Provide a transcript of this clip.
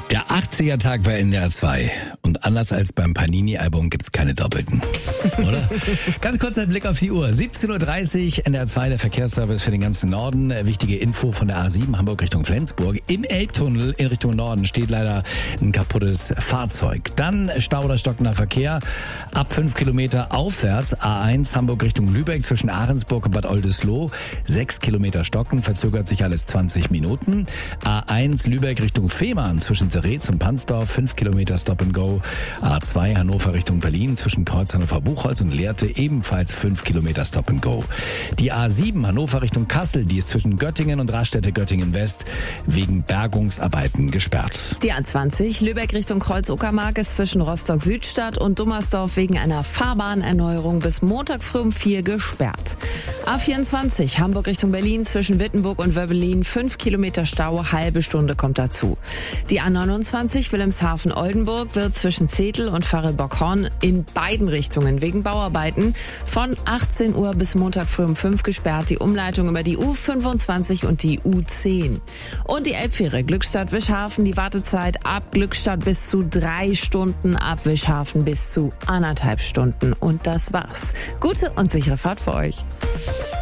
Der 80er-Tag bei NDR 2. Und anders als beim Panini-Album gibt's keine Doppelten. Oder? Ganz kurzer Blick auf die Uhr. 17.30 Uhr, NDR 2, der Verkehrsservice für den ganzen Norden. Wichtige Info von der A7 Hamburg Richtung Flensburg. Im Elbtunnel in Richtung Norden steht leider ein kaputtes Fahrzeug. Dann Stau oder stockender Verkehr. Ab 5 Kilometer aufwärts. A1 Hamburg Richtung Lübeck zwischen Ahrensburg und Bad Oldesloe. 6 Kilometer stocken, verzögert sich alles 20 Minuten. A1 Lübeck Richtung Fehmarn zwischen Zeretz und Pansdorf, 5 Kilometer Stop and Go. A2 Hannover Richtung Berlin zwischen Kreuz Hannover-Buchholz und Lehrte, ebenfalls 5 Kilometer Stop and Go. Die A7 Hannover Richtung Kassel, die ist zwischen Göttingen und Raststätte Göttingen West wegen Bergungsarbeiten gesperrt. Die A20 Lübeck Richtung Kreuz-Uckermark ist zwischen Rostock-Südstadt und Dummersdorf wegen einer Fahrbahnerneuerung bis Montag früh um 4 gesperrt. A24 Hamburg Richtung Berlin zwischen Wittenburg und Wöbbelin, 5 Kilometer Stau, halbe Stunde kommt dazu. Die A29 Wilhelmshaven-Oldenburg wird zwischen Zetel und Farel-Bockhorn in beiden Richtungen wegen Bauarbeiten von 18 Uhr bis Montag früh um 5 gesperrt. Die Umleitung über die U25 und die U10. Und die Elbfähre Glückstadt-Wischhafen, die Wartezeit ab Glückstadt bis zu 3 Stunden, ab Wischhafen bis zu 1,5 Stunden. Und das war's. Gute und sichere Fahrt für euch.